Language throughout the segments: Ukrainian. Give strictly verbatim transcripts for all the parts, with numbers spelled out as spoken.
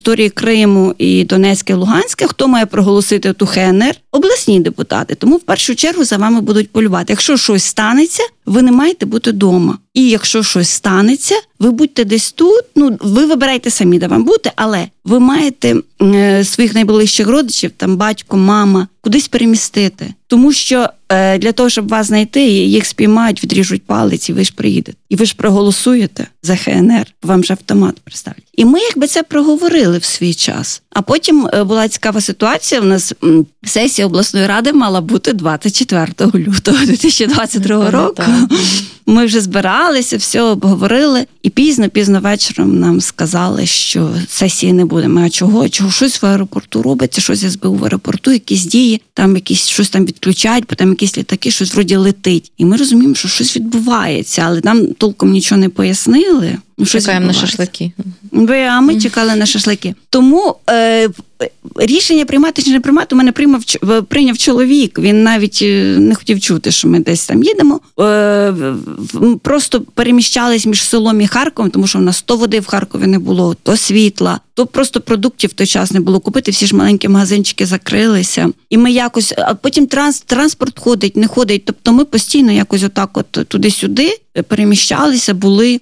історії Криму і Донецьке, Луганське, хто має проголосити ту ХНР? Обласні депутати. Тому в першу чергу за вами будуть полювати. Якщо щось станеться, ви не маєте бути вдома. І якщо щось станеться, ви будьте десь тут, ну, ви вибирайте самі, де вам бути, але ви маєте е, своїх найближчих родичів, там батько, мама, кудись перемістити. Тому що е, для того, щоб вас знайти, їх спіймають, відріжуть палець, і ви ж приїдете. І ви ж проголосуєте за ХНР, вам же автомат представлять. І ми якби це проговорили в свій час. А потім е, була цікава ситуація, у нас м, сесія обласної ради мала бути двадцять четвертого лютого дві тисячі двадцять другого року. Ми вже збиралися, все обговорили, і пізно-пізно вечором нам сказали, що сесії не буде. Ми, а чого? Чого? Щось в аеропорту робиться, щось ес бе у в аеропорту, якісь дії, там якісь, щось там відключають, потім якісь літаки, щось вроді летить. І ми розуміємо, що щось відбувається, але нам толком нічого не пояснили. Чекаємо на шашлики. А ми чекали на шашлики. Тому е, рішення приймати чи не приймати у мене приймав, прийняв чоловік. Він навіть не хотів чути, що ми десь там їдемо. Е, просто переміщались між селом і Харковом, тому що в нас то води в Харкові не було, то світла, то просто продуктів в той час не було купити, всі ж маленькі магазинчики закрилися. І ми якось, а потім транс, транспорт ходить, не ходить. Тобто ми постійно якось отак от туди-сюди переміщалися, були.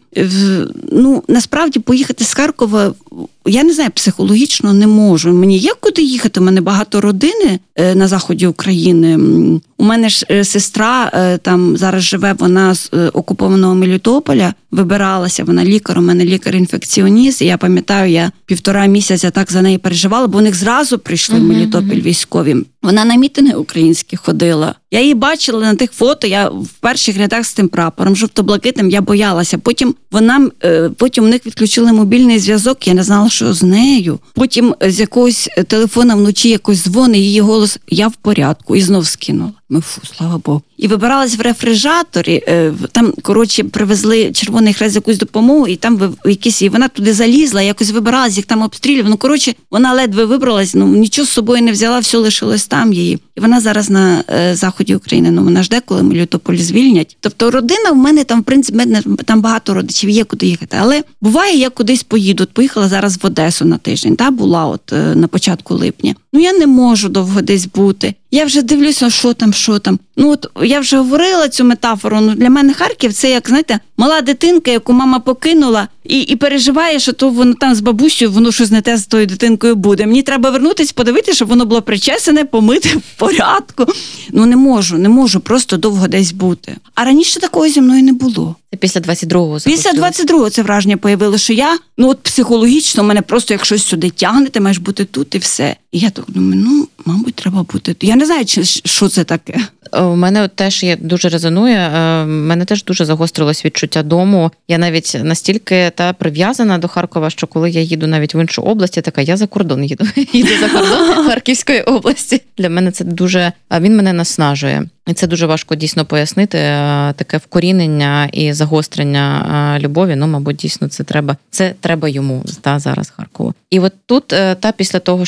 Ну, насправді, поїхати з Харкова, я не знаю, психологічно не можу. Мені є куди їхати, у мене багато родини на заході України. У мене ж сестра там зараз живе, вона з окупованого Мелітополя, вибиралася, вона лікар, у мене лікар-інфекціоніст, і я пам'ятаю, я півтора місяця так за неї переживала, бо у них зразу прийшли в Мелітопіль військові. Вона на мітинги українські ходила. Я її бачила на тих фото, я в перших рядах з тим прапором, жовто-блакитним, я боялася. Потім вона, потім у них відключили мобільний зв'язок, я не знала, що з нею. Потім з якогось телефона вночі якось дзвонить, її голос, я в порядку, і знов скинула. Ми, фу, слава Богу. І вибиралась в рефрижаторі, там, коротше, привезли Червоний Хрест якусь допомогу, і там якісь, і вона туди залізла, якось вибиралась, їх там обстрілювали. Ну, коротше, вона ледве вибралась, ну, нічого з собою не взяла, все лишилось там її. І вона зараз на е, заході України, ну, вона жде, коли Мелітополь звільнять. Тобто родина в мене там, в принципі, там багато родичів, є куди їхати. Але буває, я кудись поїду. От поїхала зараз в Одесу на тиждень, та, була от е, на початку липня. Ну, я не можу довго десь бути. Я вже дивлюся, що там, що там. Ну, от я вже говорила цю метафору, ну, для мене Харків це, як, знаєте, мала дитинка, яку мама покинула, і, і переживає, що то воно там з бабусею, воно щось не те з тою дитинкою буде. Мені треба вернутися, подивитися, щоб воно було причесане, помите, в порядку. Ну, не можу, не можу просто довго десь бути. А раніше такого зі мною не було. Це після двадцять другого запустили? Після двадцять другого це враження появило, що я, ну от психологічно, мене просто як щось сюди тягне, ти маєш бути тут і все. І я так думаю, ну, мабуть, треба бути тут. Я не знаю, чи, що це таке. У мене от теж є, дуже резонує, у мене теж дуже загострилось відчуття дому. Я навіть настільки та прив'язана до Харкова, що коли я їду навіть в іншу область, я така, я за кордон їду. Їду за кордон Харківської області. Для мене це дуже, він мене наснажує. І це дуже важко дійсно пояснити, таке вкорінення і загострення любові, ну, мабуть, дійсно це треба, це треба йому, та, зараз Харкову. І от тут, та, після того,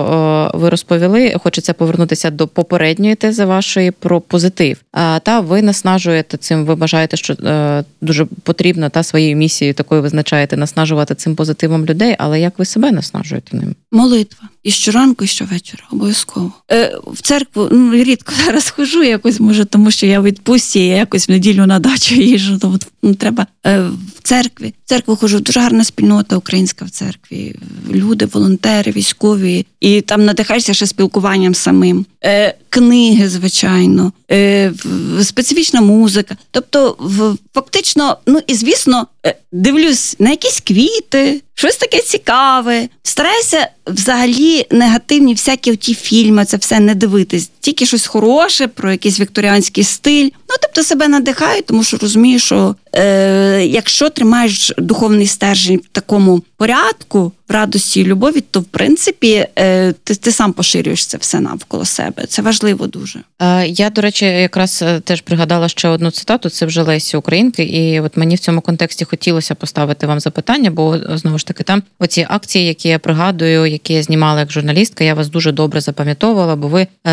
що ви розповіли, хочеться повернутися до попередньої тези вашої про позитив. Та, ви наснажуєте цим, ви бажаєте, що дуже потрібно, та, своєю місією такою визначаєте, наснажувати цим позитивом людей, але як ви себе наснажуєте ним? Молитва. І щоранку, і щовечора, обов'язково. Е, в церкву, ну, рідко зараз хожу якось, може, тому що я в відпустці, я якось в неділю на дачу їжджу, то ну, треба е, в церкві. В церкву хожу, дуже гарна спільнота українська в церкві. Люди, волонтери, військові. І там надихаєшся ще спілкуванням самим. Е, книги, звичайно, е, специфічна музика. Тобто, в, фактично, ну і звісно, е, дивлюсь на якісь квіти, щось таке цікаве. Стараюся взагалі негативні всякі ті фільми, це все не дивитись. Тільки щось хороше, про якийсь вікторіанський стиль. Ну, тобто себе надихаю, тому що розумію, що е, якщо тримаєш духовний стержень в такому порядку, в радості і любові, то, в принципі, е, ти, ти сам поширюєш це все навколо себе. Це важливо дуже. Я, до речі, якраз теж пригадала ще одну цитату, це вже Лесі Українки, і от мені в цьому контексті хотілося поставити вам запитання, бо, знову ж таки, там оці акції, які я пригадую, які я знімала як журналістка, я вас дуже добре запам'ятовувала, бо ви завжди дуже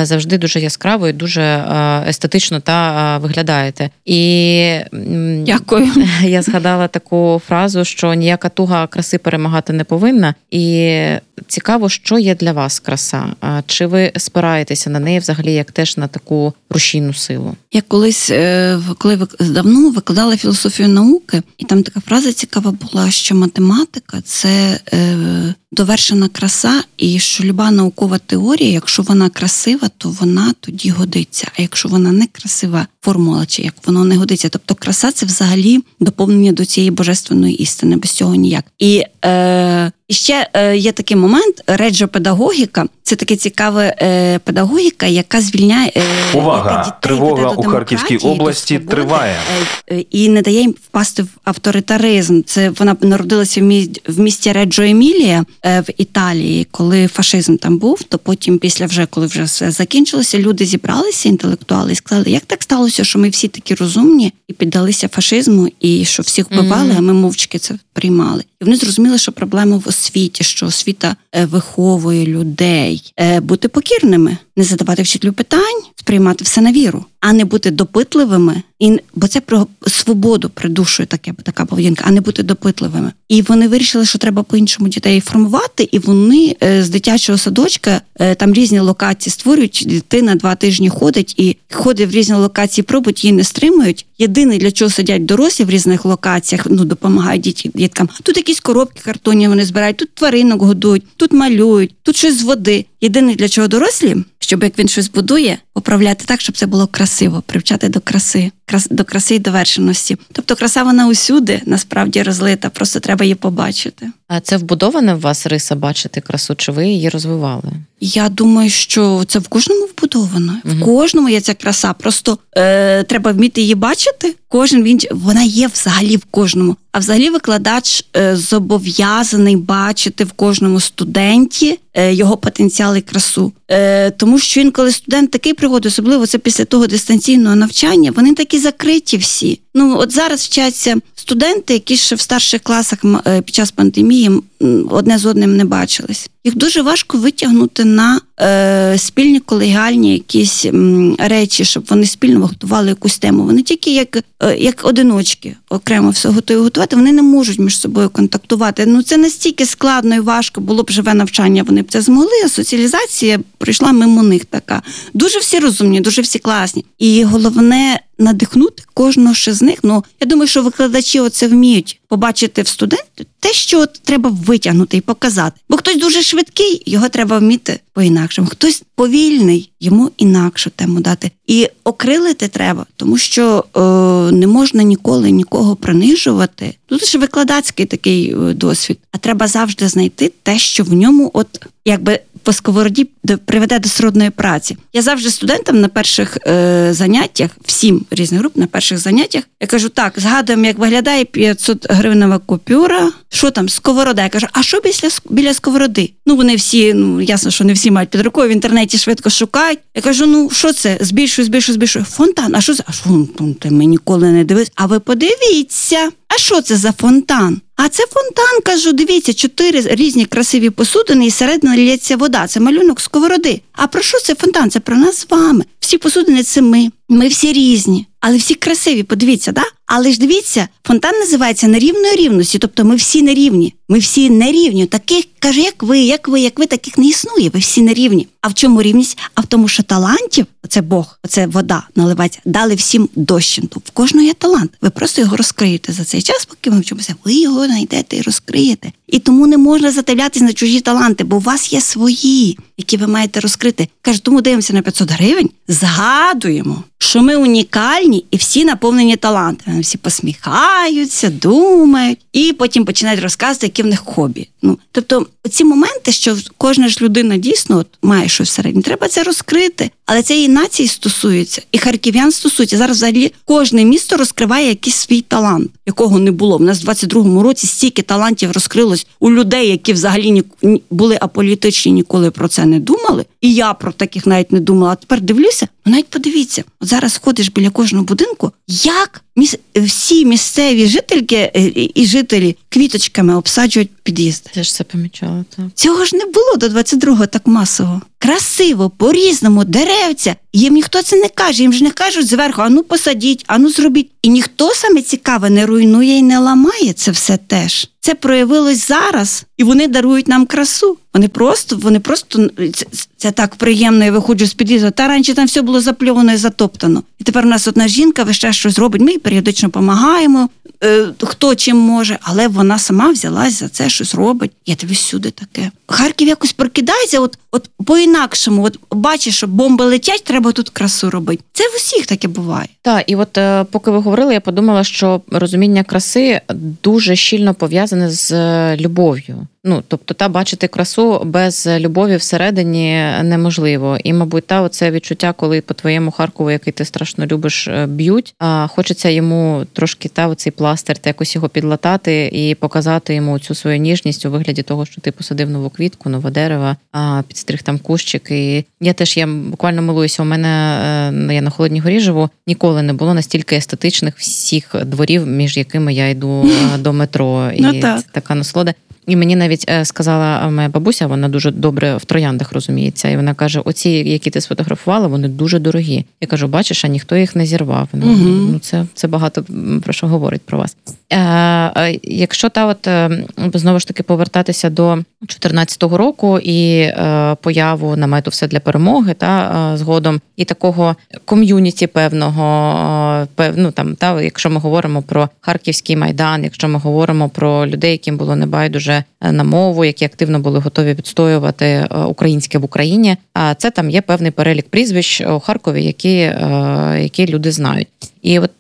дуже яскраво і дуже естетично та виглядаєте. І дякую. Я згадала таку фразу, що ніяка туга краси перемагати не повинна. І цікаво, що є для вас краса? Чи ви спираєтеся на неї взагалі як теж на таку рушійну силу? Я колись, коли давно викладала філософію науки, і там така фраза цікава була, що математика – це довершена краса, і що люба наукова теорія, якщо вона красива, то вона тоді годиться. А якщо вона не красива, формула, чи як воно не годиться. Тобто краса – це взагалі доповнення до цієї божественної істини, без цього ніяк. І, е, і ще е, є такий момент, реджопедагогіка – це таке цікаве е, педагогіка, яка звільняє... Е, Увага! яка Тривога у Харківській області триває. Е, е, і не дає їм впасти в авторитаризм. Це вона народилася в, мі, в місті Реджо Емілія е, в Італії, коли фашизм там був, то потім після вже, коли вже все закінчилося, люди зібралися, інтелектуали, і сказали, як так сталося, що ми всі такі розумні і піддалися фашизму, і що всіх вбивали, mm-hmm. а ми мовчки це приймали. І вони зрозуміли, що проблема в освіті, що освіта виховує людей бути покірними, не задавати вчителю питань, сприймати все на віру, а не бути допитливими, і, бо це про свободу придушує таке, така поведінка, а не бути допитливими. І вони вирішили, що треба по-іншому дітей формувати, і вони з дитячого садочка, там різні локації створюють, дитина два тижні ходить, і ходить в різні локації, пробують, її не стримують. Єдине, для чого сидять дорослі в різних локаціях, ну, допомагають діт, діткам. Тут якісь коробки картонні вони збирають, тут тваринок годують, тут малюють, тут щось з води. Єдине, для чого дорослі, щоб як він щось будує, поправляти так, щоб це було красиво, привчати до краси, крас, до краси і довершеності. Тобто краса вона усюди, насправді розлита, просто треба її побачити. А це вбудоване в вас риса бачити красу, чи ви її розвивали? Я думаю, що це в кожному вбудовано. Угу. В кожному є ця краса, просто е, треба вміти її бачити. Кожен він, вона є взагалі в кожному. А взагалі викладач е, зобов'язаний бачити в кожному студенті е, його потенціал і красу. Е, тому що інколи студент такий приходить, особливо це після того дистанційного навчання, вони такі закриті всі. Ну, от зараз вчаться студенти, які ще в старших класах під час пандемії одне з одним не бачились. Їх дуже важко витягнути на е, спільні колегіальні якісь м, речі, щоб вони спільно готували якусь тему. Вони тільки як, е, як одиночки окремо все готові готувати, вони не можуть між собою контактувати. Ну, це настільки складно і важко, було б живе навчання, вони б це змогли, а соціалізація прийшла мимо них така. Дуже всі розумні, дуже всі класні. І головне – надихнути кожного ще з них. Ну, я думаю, що викладачі оце вміють побачити в студенті те, що от треба витягнути і показати. Бо хтось дуже швидкий, його треба вміти по-інакшому. Хтось повільний, йому інакшу тему дати. І окрилити треба, тому що е, не можна ніколи нікого принижувати. Тут ж викладацький такий е, досвід. А треба завжди знайти те, що в ньому от якби по сковороді приведе до сродної праці. Я завжди студентам на перших е, заняттях, всім різних груп, на перших заняттях, я кажу, так, згадуємо, як виглядає п'ятсот гривнева купюра, що там, сковорода. Я кажу, а що біля, біля сковороди? Ну, вони всі, ну, ясно, що не всі мають під рукою, в інтернеті швидко шукають. Я кажу, ну, що це? Збільшую, збільшую, збільшую. Фонтан. А що це? А що фонтан? Ми ніколи не дивилися. А ви подивіться. А що це за фонтан? А це фонтан, кажу, дивіться, чотири різні красиві посудини і середина лється вода. Це малюнок сковороди. А про що це фонтан? Це про нас з вами. Всі посудини – це ми. Ми всі різні, але всі красиві, подивіться, да? Але ж дивіться, фонтан називається нерівної рівності, тобто ми всі нерівні. Ми всі нерівні. Таких, каже, як ви, як ви, як ви, таких не існує, ви всі нерівні. А в чому рівність? А в тому, що талантів, оце Бог, оце вода наливається, дали всім дощенту. В кожного є талант. Ви просто його розкриєте за цей час, поки ми вчимося. Ви його знайдете і розкриєте. І тому не можна задивлятись на чужі таланти, бо у вас є свої, які ви маєте розкрити. Каже, тому дивимося на п'ятсот гривень, згадуємо, що ми унікальні і всі наповнені талантами. Всі посміхаються, думають і потім починають розказувати, які в них хобі. Ну, тобто, ці моменти, що кожна ж людина дійсно от, має щось всередині, треба це розкрити. Але це і нації стосується, і харків'ян стосується. Зараз взагалі кожне місто розкриває якийсь свій талант, якого не було. У нас в двадцять другому році стільки талантів розкрилось у людей, які взагалі ні, були аполітичні, ніколи про це не думали. І я про таких навіть не думала. А тепер дивлюся, Навіть подивіться, от зараз ходиш біля кожного будинку, як міс... всі місцеві жительки і жителі квіточками обсаджують під'їзди. Я ж це помічала, так. Цього ж не було до двадцять другого так масово. Красиво, по-різному, деревця. Їм ніхто це не каже, їм ж не кажуть зверху, а ну посадіть, а ну зробіть. І ніхто, саме цікаве, не руйнує і не ламає це все теж. Це проявилось зараз, і вони дарують нам красу. Вони просто, вони просто, це, це так приємно, я виходжу з під'їзду. Та раніше там все було запльовано і затоптано. І тепер у нас одна жінка весь час щось робить, ми їй періодично допомагаємо, е, хто чим може, але вона сама взялась за це, щось робить. Я тобі всюди таке. Харків якось прокидається, от, от по-інакшому, от бачиш, що бомби летять, треба тут красу робити. Це в усіх таке буває. Так, і от е, поки ви говорили, я подумала, що розуміння краси дуже щільно пов'язане з любов'ю. Ну, тобто, та бачити красу без любові всередині неможливо. І, мабуть, та оце відчуття, коли по твоєму Харкову, який ти страшно любиш, б'ють, а хочеться йому трошки та оцей пластир, та якось його підлатати і показати йому цю свою ніжність у вигляді того, що ти посадив нову квітку, нове дерево, а підстриг там кущик. І я теж, я буквально милуюся, у мене, я на Холодній Горі живу, ніколи не було настільки естетичних всіх дворів, між якими я йду до метро. І ну, так. Це така насолода. І мені навіть сказала моя бабуся, вона дуже добре в трояндах розуміється, і вона каже, оці, які ти сфотографувала, вони дуже дорогі. Я кажу, бачиш, а ніхто їх не зірвав. Вона, угу. Ну, це, це багато про що говорить про вас. Е, якщо та от, знову ж таки, повертатися до чотирнадцятого року і е, появу намету «Все для перемоги», та, е, згодом, і такого ком'юніті певного, пев, ну, там, та, якщо ми говоримо про Харківський Майдан, якщо ми говоримо про людей, яким було небайдуже на мову, які активно були готові відстоювати українське в Україні, а це там є певний перелік прізвищ у Харкові, які, які люди знають. І от,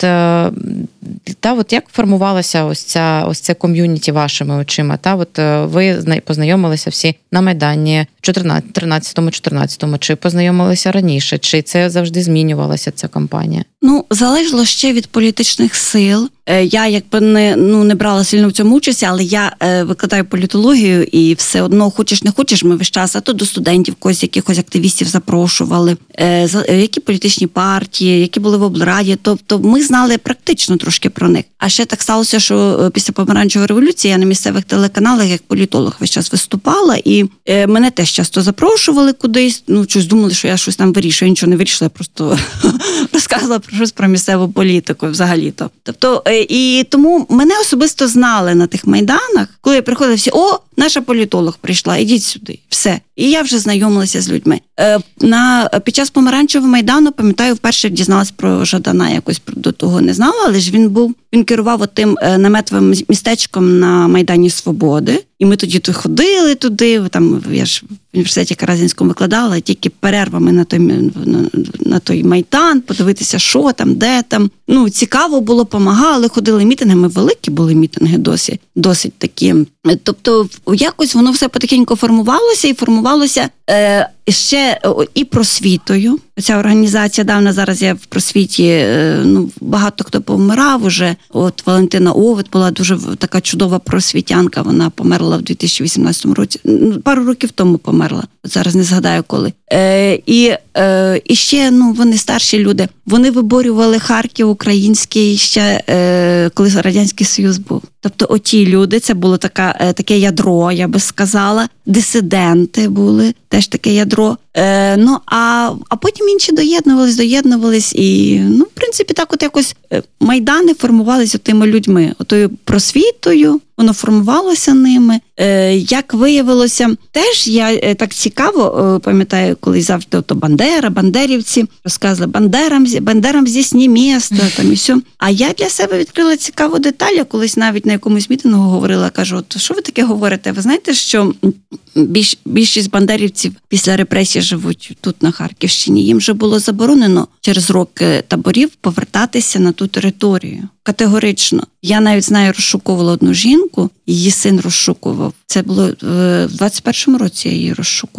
та, от як формувалася ось ця, ось це ком'юніті вашими очима? Та, от ви познайомилися всі на Майдані в тринадцятому-чотирнадцятому, чи познайомилися раніше, чи це завжди змінювалася ця кампанія? Ну, залежало ще від політичних сил. Я якби не, ну, не брала сильно в цьому участь, але я е, викладаю політологію і все одно, хочеш не хочеш, ми весь час, а то до студентів когось, якихось активістів запрошували, е, за, які політичні партії, які були в облраді, тобто ми знали практично трошки про них. А ще так сталося, що після Помаранчевої революції я на місцевих телеканалах як політолог весь час виступала, і е, мене теж часто запрошували кудись, ну, щось думали, що я щось там вирішую, я нічого не вирішила, я просто розказувала про щось про місцеву політику взагалі-то. Тобто, і тому мене особисто знали на тих майданах, коли я приходила, всі, о, наша політолог прийшла, ідіть сюди, все. І я вже знайомилася з людьми. Е, на, під час Помаранчевого Майдану, пам'ятаю, вперше дізналась про Жадана, якось до того не знала, але ж він був, він керував отим наметовим містечком на Майдані Свободи. І ми тоді ходили туди, там, я ж в університеті Каразінському викладала, тільки перервами на той, на, на той Майдан, подивитися, що там, де там. Ну, цікаво було, помагали, ходили мітинги, великі були мітинги досі, досить такі. Тобто, якось воно все потихеньку формувалося, і формувалося е, ще і просвітою. Ця організація давно, зараз я в просвіті, е, ну, багато хто помирав уже. От Валентина Овід була дуже така чудова просвітянка, вона померла в дві тисячі вісімнадцятому році, пару років тому померла, от зараз не згадаю коли. Е, і, е, і ще, ну, вони старші люди, вони виборювали Харків український ще, е, коли Радянський Союз був. Тобто оті люди, це було така, е, таке ядро, я би сказала, дисиденти були, теж таке ядро. Е, ну, а, а потім інші доєднувались, доєднувались і, ну, в принципі, так от якось майдани формувалися тими людьми, отою просвітою, воно формувалося ними. Е, як виявилося, теж я е, так цікаво, е, пам'ятаю, коли завжди ото Бандера, бандерівці розказували, бандерам, бандерам здесь не місто, там і все. А я для себе відкрила цікаву деталь, я колись навіть на якомусь мітингу говорила, кажу, от що ви таке говорите? Ви знаєте, що більш, більшість бандерівців після репресій живуть тут, на Харківщині. Їм вже було заборонено через роки таборів повертатися на ту територію. Категорично. Я навіть знаю, розшукувала одну жінку, її син розшукував. Це було в двадцять першому році, я її розшукувала.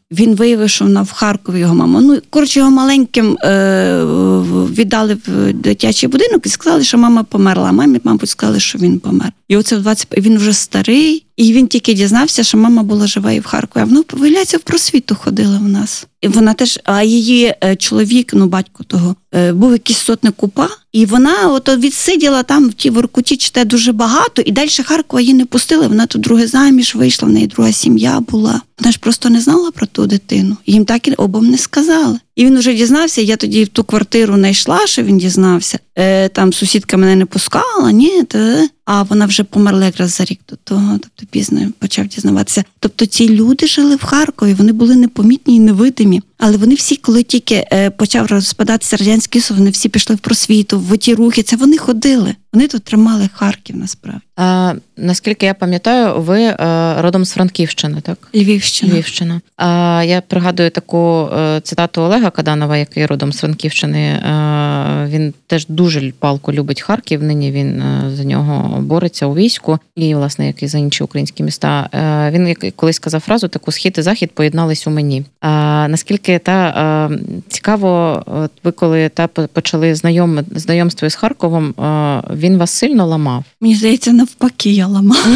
він виявив, що вона в Харкові його мама. Ну, коротше, його маленьким е, віддали в дитячий будинок і сказали, що мама померла. А мамі, мабуть, сказали, що він помер. І оце в двадцять він вже старий, і він тільки дізнався, що мама була жива і в Харкові. А вона, виявляється, в просвіту ходила в нас. І вона теж, а її чоловік, ну, батько того, був якийсь сотник УПА, і вона ото відсиділа там в тій Воркуті, чите дуже багато, і далі Харкова її не пустили, вона тут друге заміж вийшла, в неї друга сім'я була. Вона ж просто не знала про ту дитину. Їм так і обом не сказали. І він вже дізнався, я тоді в ту квартиру не йшла, що він дізнався. Е, там сусідка мене не пускала, ні, та, а вона вже померла якраз за рік до того, тобто пізно почав дізнаватися. Тобто ці люди жили в Харкові, вони були непомітні і невидимі, але вони всі, коли тільки е, почав розпадатися Радянський Союз, вони всі пішли в просвіту, в ті рухи, це вони ходили. Вони тут тримали Харків, насправді. А, наскільки я пам'ятаю, ви а, родом з Франківщини, так? Львівщина. Львівщина. А, я пригадую таку а, цитату Олега Каданова, який родом з Франківщини. А, він теж дуже палко любить Харків, нині він а, за нього бореться у війську, і, власне, як і за інші українські міста. А, він колись сказав фразу таку: «Схід і захід поєднались у мені». А, наскільки та а, цікаво, от ви коли та почали знайом, знайомство з Харковом, а, він вас сильно ламав? Мені здається, навпаки, я ламала.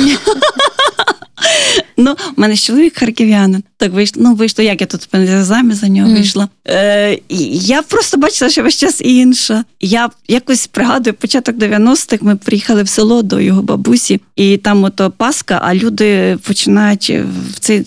Ну, в мене чоловік харків'янин. Так вийшло, ну, вийшло, як я тут заміж за нього mm. вийшла. Е, я просто бачила, що весь час інша. Я якось пригадую, початок дев'яностих ми приїхали в село до його бабусі, і там ото Пасха, а люди починають в цей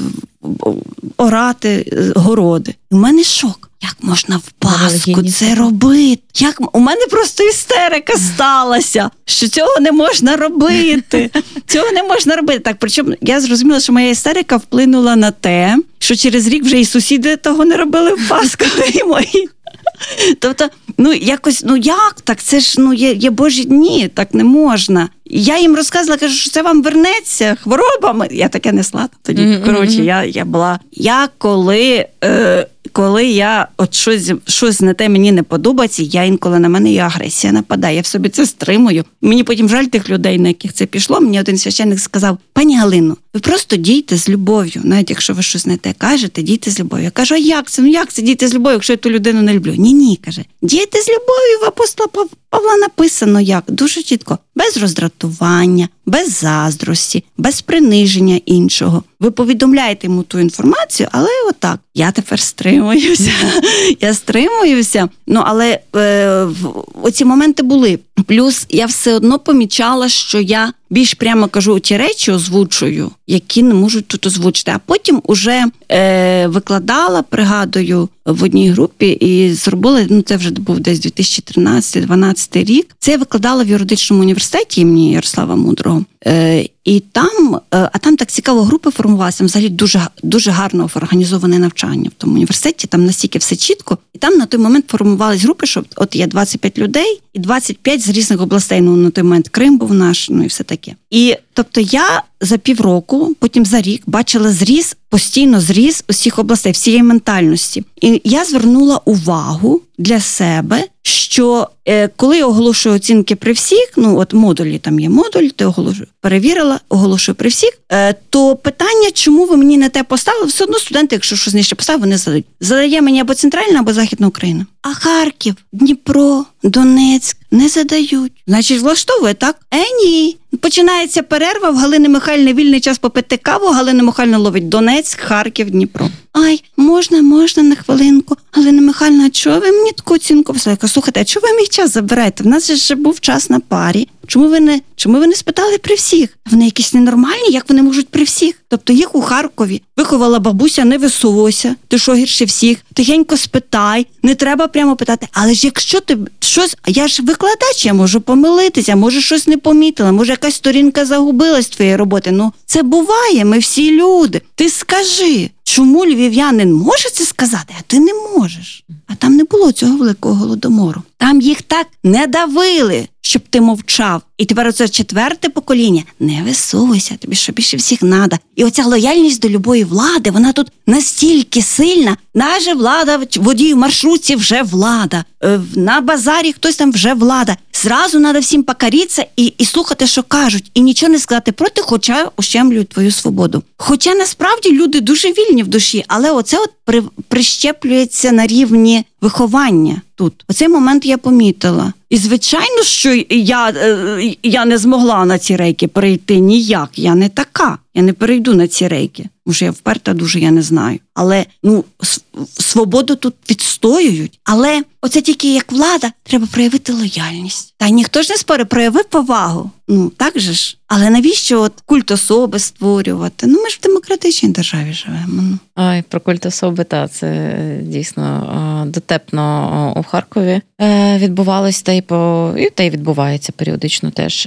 орати городи. У мене шок. Як можна в Пасху це робити? Як у мене просто істерика сталася, що цього не можна робити. Цього не можна робити. Так, причому я зрозуміла, що моя істерика вплинула на те, що через рік вже і сусіди того не робили в Пасху, і мої. Тобто, ну, якось, ну як так? Це ж, ну, є, є Божі дні, так не можна. Я їм розказала, кажу, що це вам вернеться хворобами. Я таке несла тоді. Mm-hmm. Коротше, я, я була... Я коли... Е, коли я от щось, щось не те мені не подобається, я інколи на мене і агресія нападає. Я в собі це стримую. Мені потім жаль тих людей, на яких це пішло. Мені один священник сказав: «Пані Галино, ви просто дійте з любов'ю. Навіть якщо ви щось не те кажете, дійте з любов'ю». Я кажу: «А як це? Ну як це дійте з любов'ю, якщо я ту людину не люблю?» «Ні-ні», каже, «дійте з любов'ю, в апостола Павла написано як, дуже чітко, без роздратування, без заздрості, без приниження іншого. Ви повідомляєте йому ту інформацію, але отак. Я тепер стримуюся. Я стримуюся. Ну, але е, оці моменти були. Плюс я все одно помічала, що я більш прямо кажу ті речі, озвучую, які не можуть тут озвучити. А потім уже е, викладала, пригадую, в одній групі і зробила, ну це вже був десь дві тисячі тринадцятий-дванадцятий рік. Це я викладала в юридичному університеті імені Ярослава Мудрого. Е, і там, е, а там так цікаво групи формувалися, взагалі дуже, дуже гарно організоване навчання в тому університеті, там настільки все чітко. І там на той момент формувались групи, що от є двадцять п'ять людей, і двадцять п'ять з різних областей, ну на той момент Крим був наш, ну і все таке. І тобто я за півроку, потім за рік бачила зріз, постійно зріз усіх областей, всієї ментальності. І я звернула увагу для себе, що е, коли я оголошую оцінки при всіх, ну от модулі там є модуль, ти оголошую, перевірила, оголошую при всіх, е, то питання, чому ви мені не те поставили, все одно студенти, якщо щось нижче поставили, вони задають. Задає мені або Центральна, або Західна Україна. А Харків, Дніпро, Донецьк не задають. Значить, влаштовує, так? Е, ні. Починається перерва, в Галини Михайлівни вільний час попити каву, Галина Михайлівна ловить Донецьк, Харків, Дніпро. Ай, можна, можна на хвилинку. Галина Михайлівна, а чого ви мені таку оцінку поставили? Я кажу, слухайте, а чого ви мій час забираєте? В нас же був час на парі. Чому ви не, чому ви не спитали при всіх? Вони якісь ненормальні, як вони можуть при всіх? Тобто їх у Харкові виховала бабуся, не висовуйся, ти що гірше всіх, тихенько спитай, не треба прямо питати. Але ж якщо ти щось, а я ж викладач, я можу помилитися, може щось не помітила, може якась сторінка загубилась з твоєї роботи. Ну, це буває, ми всі люди. Ти скажи, чому львів'янин може це сказати, а ти не можеш? А там не було цього великого голодомору. Там їх так не давили, щоб ти мовчав. І тепер оце четверте покоління. Не висовуйся, тобі що більше всіх надо. І оця лояльність до любої влади, вона тут настільки сильна. Наша влада, водій в маршрутці вже влада. На базарі хтось там вже влада. Зразу треба всім покоритися і, і слухати, що кажуть. І нічого не сказати проти, хоча ущемлюють твою свободу. Хоча насправді люди дуже вільні в душі, але оце от при, прищеплюється на рівні виховання тут. Оцей момент я помітила. І, звичайно, що я, я не змогла на ці рейки перейти ніяк. Я не така. Я не перейду на ці рейки. Тому що я вперта дуже, я не знаю. Але, ну, свободу тут відстоюють. Але оце тільки як влада, треба проявити лояльність. Та ніхто ж не спорить, прояви повагу. Ну, так же ж. Але навіщо от культ особи створювати? Ну, ми ж в демократичній державі живемо. Ну. Ай, про культ особи, та, це дійсно дотепно у Харкові відбувалось, та й, по, і, та й відбувається періодично теж.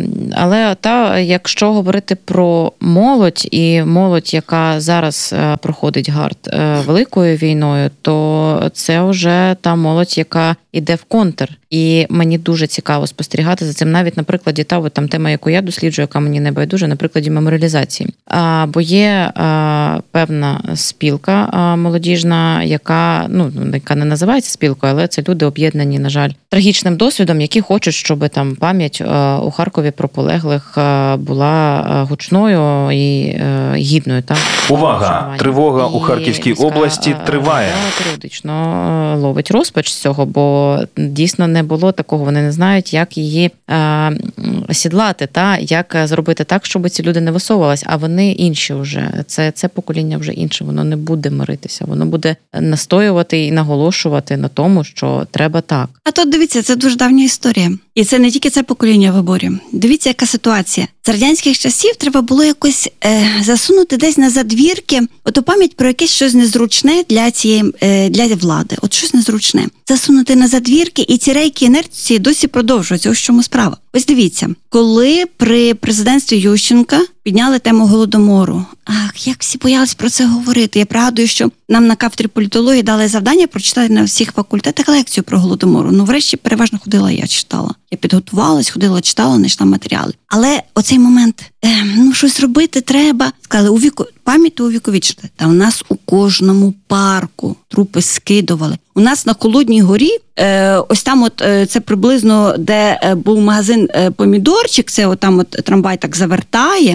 Але та, якщо говорити про молодь, і молодь, яка зараз проходить гард великою війною, то це вже та молодь, яка іде в контр. І мені дуже цікаво спостерігати за цим, навіть на прикладі та от, там тема, яку я досліджую, яка мені не байдуже, на прикладі меморіалізації. А, бо є а, певна спілка а, молодіжна, яка, ну, яка не називається спілкою, але це люди об'єднані, на жаль, трагічним досвідом, які хочуть, щоб там пам'ять а, у Харкові про полеглих а, була гучною і а, гідною. Так? Увага! Тривога і у Харківській міська області триває. Періодично ловить розпач з цього, бо дійсно не було такого, вони не знають, як її е, осідлати, та як зробити так, щоб ці люди не висовувалися, а вони інші вже. Це, це покоління вже інше, воно не буде миритися, воно буде настоювати і наголошувати на тому, що треба так. А тут дивіться, це дуже давня історія. І це не тільки це покоління в виборі. Дивіться, яка ситуація. З радянських часів треба було якось е, засунути десь на задвірки оту пам'ять про якесь щось незручне для цієї е, для влади. От щось незручне. Засунути на задвірки, і ці рейки інерції досі продовжуються. Ось в чому справа. Ось дивіться, коли при президентстві Ющенка підняли тему Голодомору. Ах, як всі боялись про це говорити. Я пригадую, що нам на кафедрі політології дали завдання прочитати на всіх факультетах лекцію про Голодомору. Ну, врешті, переважно ходила, я читала. Я підготувалась, ходила, читала, знайшла матеріали. Але оцей момент, е, ну, щось робити треба. Сказали, увіку... пам'ять увіковічити. Та у нас у кожному парку трупи скидували. У нас на Холодній горі, е, ось там от, е, це приблизно, де е, був магазин е, помідорчик, це от там от трамвай так завертає,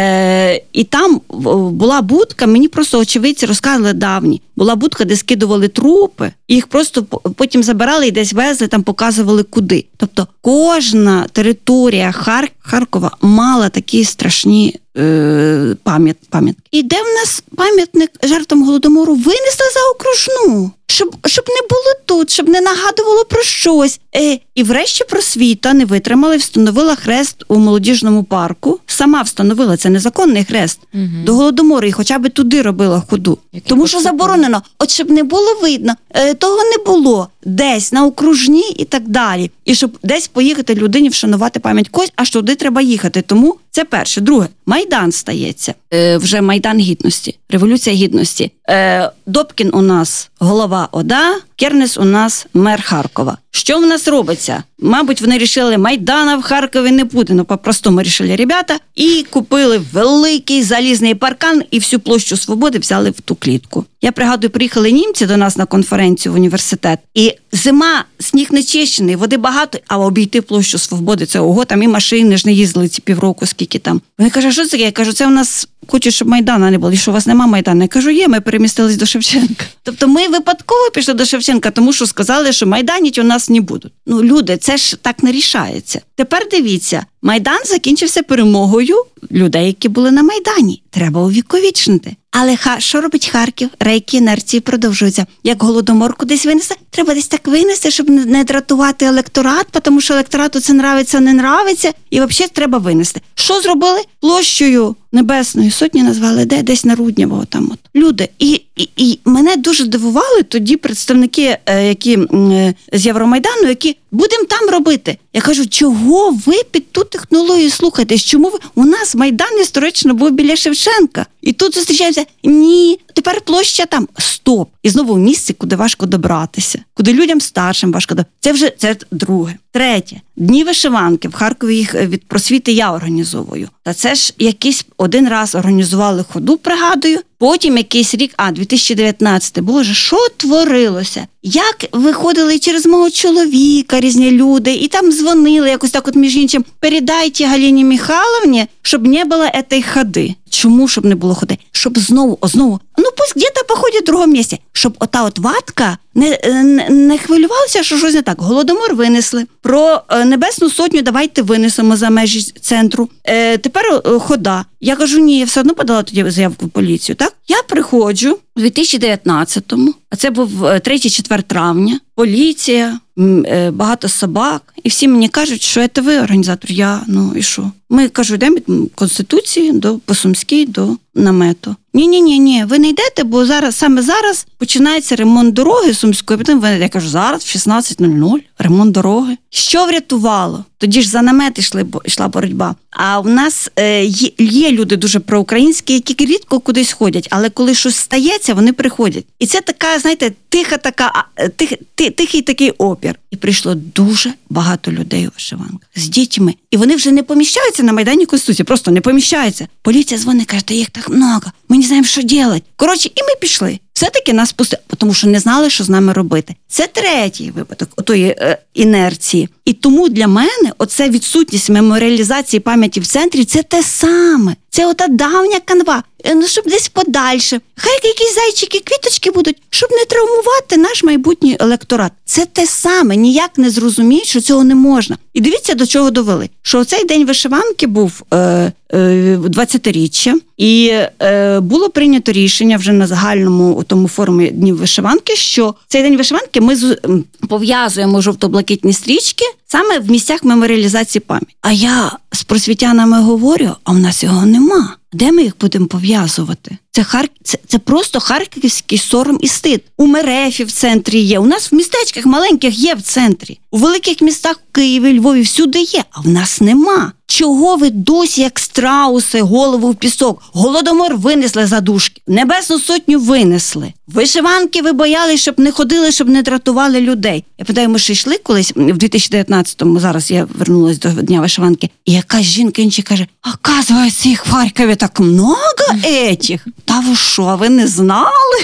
е, і там була будка, мені просто очевидці розказали давні, була будка, де скидували трупи, і їх просто потім забирали і десь везли, там показували куди. Тобто кожна територія Хар... Харкова мала такі страшні е, пам'ят... пам'ятки. І де в нас пам'ятник жертвам Голодомору винесли за окружну? Щоб, щоб не було тут, щоб не нагадувало про щось. Е, і врешті просвіта не витримала і встановила хрест у молодіжному парку. Сама встановила, це незаконний хрест. Угу. До Голодомору і хоча б туди робила ходу. Які Тому що заборонено. От щоб не було видно, е, того не було. Десь на окружній і так далі. І щоб десь поїхати людині вшанувати пам'ять когось, аж туди треба їхати. Тому це перше. Друге, Майдан стається. Е, вже Майдан Гідності. Революція Гідності. Е, Добкін у нас голова ОДА, Кернес у нас мер Харкова. Що в нас робиться? Мабуть, вони рішили, Майдана в Харкові не буде. Ну, по-простому рішили ребята. І купили великий залізний паркан і всю площу Свободи взяли в ту клітку. Я пригадую, приїхали німці до нас на конференцію в університет. І зима, сніг не чищений, води багато, а обійти площу Свободи, це ого, там і машини ж не їздили ці півроку, скільки там. Вони кажуть, що це таке? Я кажу, це у нас хочуть, щоб Майдана не було. І що у вас нема Майдану? Я кажу, є, ми перемістились до Шевченка. Тобто ми випадково пішли до Шевченка, тому що сказали, що майданіть у нас не будуть. Ну, люди, це ж так не рішається. Тепер дивіться, Майдан закінчився перемогою людей, які були на Майдані. Треба увіковічнити. Але ха, що робить Харків? Рейки інерції продовжуються. Як Голодомор кудись винесе, треба десь так винести, щоб не дратувати електорат, тому що електорату це нравиться, не нравиться, і взагалі треба винести. Що зробили? Площею Небесної Сотні назвали, де? Десь на Руднєвого там от. Люди. І і, і мене дуже дивували тоді представники, які з Євромайдану, які будемо там робити. Я кажу, чого ви під ту технологію слухаєтесь? Чому ви? У нас Майдан історично був біля Шевченка. І тут зустрічаємося. Ні, тепер площа там. Стоп. І знову в місці, куди важко добратися. Куди людям старшим важко добратися. Це вже це друге. Третє. Дні вишиванки. В Харкові їх від просвіти я організовую. Та це ж якийсь один раз організували ходу, пригадую. Потім якийсь рік, а, дві тисячі дев'ятнадцятий. Боже, що творилося? Як виходили через мого чоловіка різні люди, і там дзвонили якось так от між іншим. Передайте Галині Михайловні, щоб не було цієї ходи. Чому, щоб не було ходи? Щоб знову, о, знову, ну пусть где-то походять в другому місці. Щоб ота от ватка не, не, не хвилювалася, що щось не так. Голодомор винесли. Про е, Небесну Сотню давайте винесемо за межі центру. Е, тепер е, хода. Я кажу, ні, я все одно подала тоді заявку в поліцію, так? Я приходжу у дві тисячі дев'ятнадцятому, а це був третє-четверте травня, поліція, е, багато собак, і всі мені кажуть, що це ви організатор. Я, ну і що? Ми, кажу, йдемо від Конституції до Посумській, до намету. Ні-ні-ні, ні, ви не йдете, бо зараз, саме зараз починається ремонт дороги Сумської. Потім ви, я кажу, зараз в шістнадцять нуль нуль ремонт дороги. Що врятувало? Тоді ж за намет йшли, йшла боротьба. А в нас е, є, є люди дуже проукраїнські, які рідко кудись ходять, але коли щось стається, вони приходять. І це така, знаєте, тиха така, тих, тих, тихий такий опір. І прийшло дуже багато людей у вишиванках з дітьми. І вони вже не поміщаються на Майдані Конституції, просто не поміщаються. Поліція дзвонить, каже, та їх так много, ми не знаємо, що робити. Коротше, і ми пішли. Все-таки нас пустили, тому що не знали, що з нами робити. Це третій випадок отої е, інерції. І тому для мене оце відсутність меморіалізації пам'яті в центрі – це те саме. Це ота давня канва. Ну, щоб десь подальше. Хай якісь зайчики, квіточки будуть, щоб не травмувати наш майбутній електорат. Це те саме. Ніяк не зрозуміють, що цього не можна. І дивіться, до чого довели. Що цей день вишиванки був е, е, двадцятиріччя. І е, було прийнято рішення вже на загальному тому форумі Днів вишиванки, що цей день вишиванки ми з, пов'язуємо жовто-блакитні стрічки саме в місцях меморіалізації пам'яті. А я з просвітянами говорю, а в нас його нема. Де ми їх будемо пов'язувати? Це, хар... це, це просто харківський сором і стид. У Мерефі в центрі є, у нас в містечках маленьких є в центрі. У великих містах в Києві, Львові всюди є, а в нас нема. Чого ви досі, як страуси, голову в пісок? Голодомор винесли за дужки, Небесну Сотню винесли. Вишиванки ви боялись, щоб не ходили, щоб не дратували людей. Я питаю, ми ще йшли колись в дві тисячі дев'ятнадцятому, зараз я вернулась до Дня вишиванки, і якась жінка інша каже, оказується, їх в Харкові так много етіх. Та ви що, ви не знали?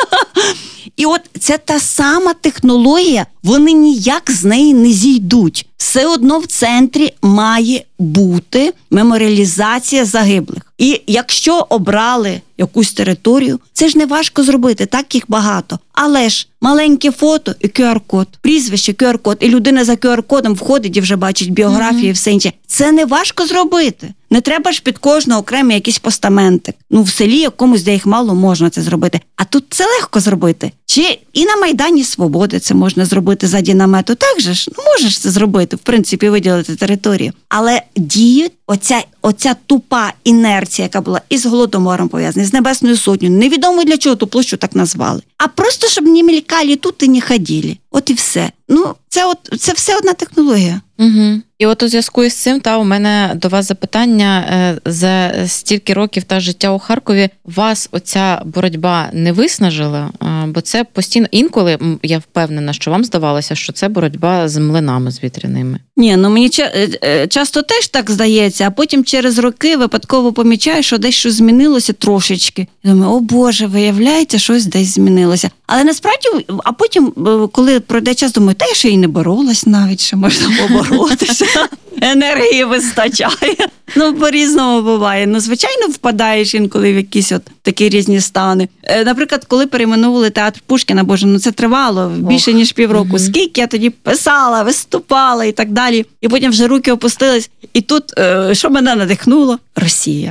І от це та сама технологія, вони ніяк з неї не зійдуть. Все одно в центрі має бути меморіалізація загиблих. І якщо обрали якусь територію, це ж не важко зробити, так їх багато. Але ж маленьке фото і ку ар-код, прізвище, ку ар-код, і людина за ку ар-кодом входить і вже бачить біографію mm-hmm. і все інше. Це не важко зробити. Не треба ж під кожного окремий якийсь постаментик. Ну, в селі якомусь, де їх мало, можна це зробити. А тут це легко зробити. Чи і на Майдані Свободи це можна зробити заді намету. Так же ж, ну, можеш це зробити, в принципі, виділити територію. Але діють оця, оця тупа інерція, яка була із Голодомором пов'язана, з Небесною Сотнею. Невідомо для чого ту площу так назвали. А просто, щоб не мелькали тут і не ходили. От і все. Ну, це, от, це все одна технологія. Угу. І от у зв'язку із цим, та, у мене до вас запитання. За стільки років та життя у Харкові вас оця боротьба не виснажила? Бо це постійно, інколи, я впевнена, що вам здавалося, що це боротьба з млинами, з вітряними. Ні, ну мені часто теж так здається, а потім через роки випадково помічаю, що десь щось змінилося трошечки. Я думаю, о Боже, виявляється, щось десь змінилося. Але насправді, а потім, коли пройде час, думаю, та я ще й не боролась навіть, що можна поборотися. Енергії вистачає. Ну, по-різному буває. Ну, звичайно, впадаєш інколи в якісь от такі різні стани. Наприклад, коли перейменували театр Пушкіна, Боже, ну це тривало більше, ніж півроку. Угу. Скільки я тоді писала, виступала і так далі. І потім вже руки опустились. І тут, що мене надихнуло? Росія.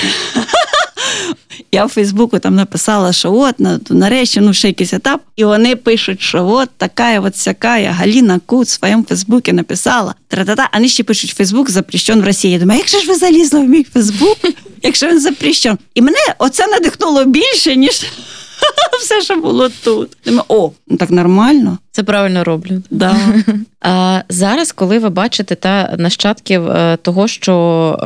Я в Фейсбуку там написала, що от, нарешті, ну, ще якийсь етап. І вони пишуть, що от така, от сякая, Галина Куц в своєму Фейсбуці написала. Тра-та-та. А вони ще пишуть, Фейсбук запрещен в Росії. Я думаю, як же ж ви залізли в мій Фейсбук, якщо він запрещен? І мене оце надихнуло більше, ніж все, що було тут. Думаю, о, так нормально. Це правильно роблю. Да. А зараз, коли ви бачите та нащадків того, що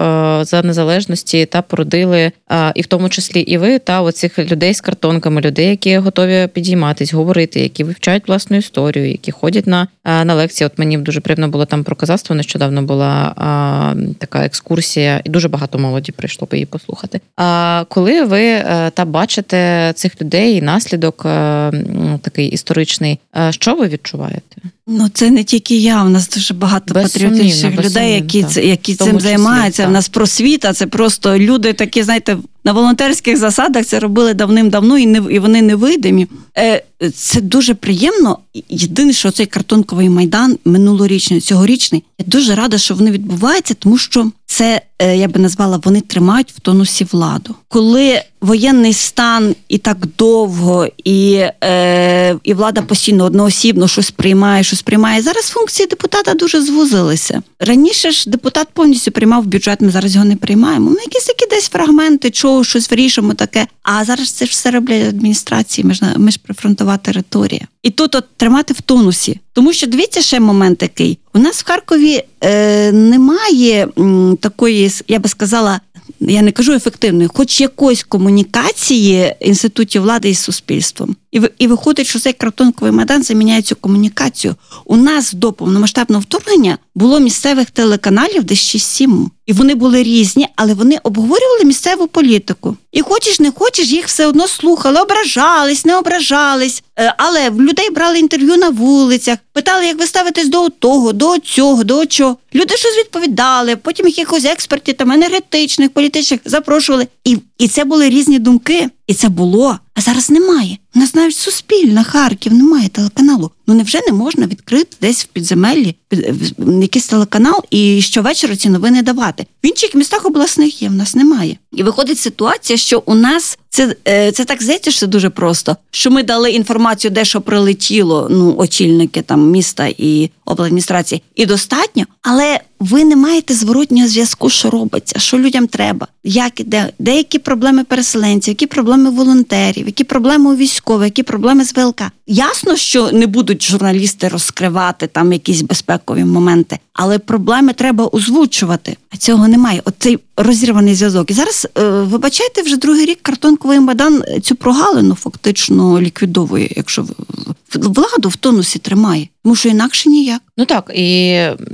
за незалежності та породили, і в тому числі і ви, та оцих людей з картонками, людей, які готові підійматись, говорити, які вивчають власну історію, які ходять на, на лекції. От мені дуже приємно було там про козацтво, нещодавно була а, така екскурсія, і дуже багато молоді прийшло би її послухати. А коли ви та бачите цих людей і наслідок а, такий історичний, а, що ви відчуваєте? Ну, це не тільки я, у нас дуже багато патріотичних людей, які, це, які цим числі, займаються. Так. У нас просвіта, це просто люди такі, знаєте, на волонтерських засадах це робили давним-давно, і, не, і вони невидимі. Е, це дуже приємно. Єдине, що цей картонковий майдан минулорічний, цьогорічний, я дуже рада, що вони відбуваються, тому що це, е, я би назвала, вони тримають в тонусі владу. Коли воєнний стан і так довго, і, е, і влада постійно одноосібно щось приймає, щось приймає. Зараз функції депутата дуже звузилися. Раніше ж депутат повністю приймав бюджет, ми зараз його не приймаємо. Ми якісь такі десь фрагменти, чого, щось вирішимо таке. А зараз це ж все роблять адміністрації, ми ж, ми ж прифронтова територія. І тут от тримати в тонусі. Тому що, дивіться, ще момент такий. У нас в Харкові е, немає м, такої, я би сказала, я не кажу ефективної, хоч якоїсь комунікації інститутів влади із суспільством. І, і виходить, що цей картонковий майдан заміняє цю комунікацію. У нас до повномасштабного вторгнення було місцевих телеканалів десь шість-сім. І вони були різні, але вони обговорювали місцеву політику. І хочеш, не хочеш, їх все одно слухали, ображались, не ображались. Але в людей брали інтерв'ю на вулицях, питали, як ви ставитесь до того, до цього, до чого. Люди щось відповідали, потім якихось експертів, там, енергетичних, політичних запрошували. І, і це були різні думки. І це було. А зараз немає. У нас навіть Суспільна, Харків, немає телеканалу. Ну невже не можна відкрити десь в підземеллі під, якийсь телеканал і щовечора ці новини давати? В інших містах обласних є, в нас немає. І виходить ситуація, що у нас це, це так здається, що це дуже просто, що ми дали інформацію, де що прилетіло, ну, очільники там міста і обладміністрації, і достатньо, але ви не маєте зворотнього зв'язку, що робиться, що людям треба, як, де, деякі проблеми переселенців, які проблеми волонтерів, які проблеми у військових, які проблеми з ВЛК. Ясно, що не будуть журналісти розкривати там якісь безпекові моменти, але проблеми треба озвучувати, а цього немає. От цей розірваний зв'язок. І зараз, е, вибачайте, вже другий рік картонковий майдан цю прогалину фактично ліквідовує, якщо владу в тонусі тримає. Тому що інакше ніяк. Ну так, і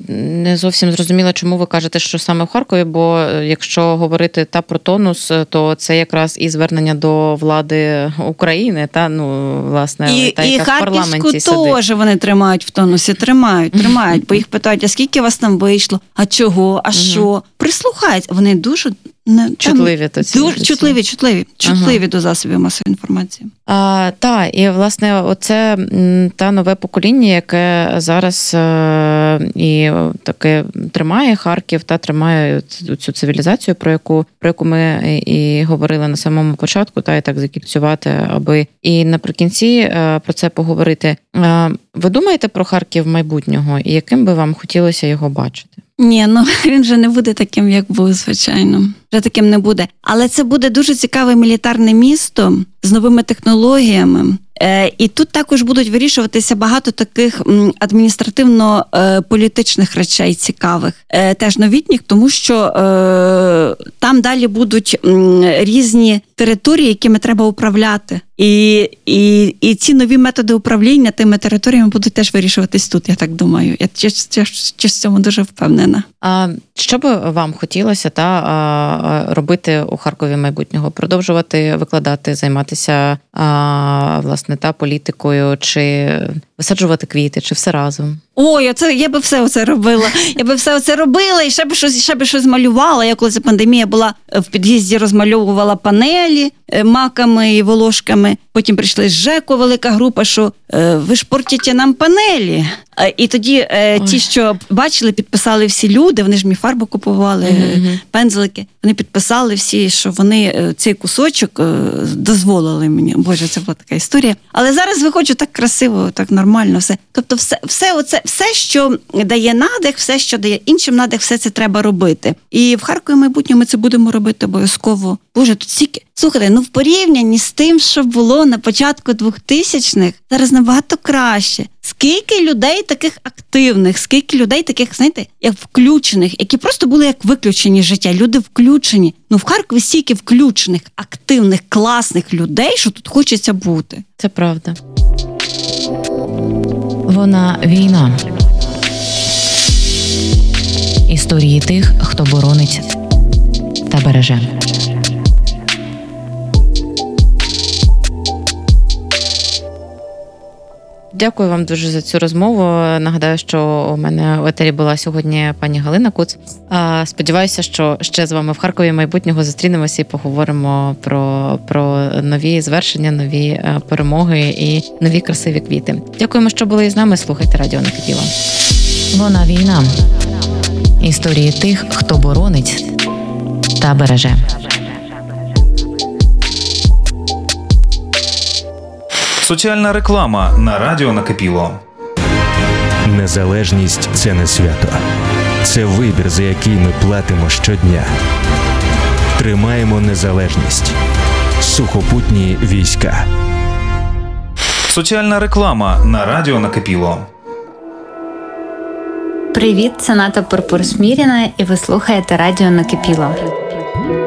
не зовсім зрозуміло, чому ви кажете, що саме в Харкові, бо якщо говорити та про тонус, то це якраз і звернення до влади України, та, ну, власне, і, та, і яка в парламенті сидить. І Харківську теж вони тримають в тонусі, тримають, тримають, бо їх питають, а скільки вас там вийшло, а чого, а що? Прислухаються, вони дуже... Не, чутливі то ці дуже чутливі, чутливі, чутливі ага. до засобів масової інформації. А, та, і, власне, оце та нове покоління, яке зараз е, і таке тримає Харків, та тримає цю цивілізацію, про яку, про яку ми і говорили на самому початку, та і так закільцювати, аби і наприкінці е, про це поговорити. Е, ви думаєте про Харків майбутнього, і яким би вам хотілося його бачити? Ні, ну він вже не буде таким, як був, звичайно. Вже таким не буде. Але це буде дуже цікаве мілітарне місто з новими технологіями. Е, і тут також будуть вирішуватися багато таких м, адміністративно-політичних речей цікавих, е, теж новітніх, тому що е, там далі будуть м, різні території, якими треба управляти. І, і, і ці нові методи управління тими територіями будуть теж вирішуватись тут, я так думаю. Я в цьому дуже впевнена. А що би вам хотілося та робити у Харкові майбутнього? Продовжувати викладати, займатися а, власне та політикою, чи висаджувати квіти, чи все разом? Ой, оце, я би все оце робила. Я би все оце робила і ще би щось, ще би щось малювала. Я коли ця пандемія була в під'їзді, розмальовувала панелі маками і волошками. Потім прийшли з ЖЕКу велика група, що ви ж портите нам панелі. І тоді Ой. ті, що бачили, підписали всі люди, вони ж мені фарбу купували, mm-hmm. пензлики. Вони підписали всі, що вони цей кусочок дозволили мені. Боже, це була така історія. Але зараз виходжу так красиво, так нормально все. Тобто все, все, оце, все, що дає надих, все, що дає іншим надих, все це треба робити. І в Харкові в майбутньому ми це будемо робити обов'язково. Боже, тут стільки, Слухайте, ну в порівнянні з тим, що було на початку двохтисячних, зараз набагато краще. Скільки людей таких активних, скільки людей таких, знаєте, як включених, які просто були як виключені з життя, люди включені. Ну в Харкові стільки включених, активних, класних людей, що тут хочеться бути. Це правда. Вона війна. Історії тих, хто боронить та береже. Дякую вам дуже за цю розмову. Нагадаю, що у мене в етері була сьогодні пані Галина Куц. Сподіваюся, що ще з вами в Харкові майбутнього зустрінемося і поговоримо про, про нові звершення, нові перемоги і нові красиві квіти. Дякуємо, що були із нами. Слухайте Радіо Накипіло. Вона війна. Історії тих, хто боронить та береже. Соціальна реклама на Радіо Накипіло. Незалежність – це не свято. Це вибір, за який ми платимо щодня. Тримаємо незалежність. Сухопутні війська. Соціальна реклама на Радіо Накипіло. Привіт, це Ната Пурпур Сміріна, і ви слухаєте Радіо Накипіло.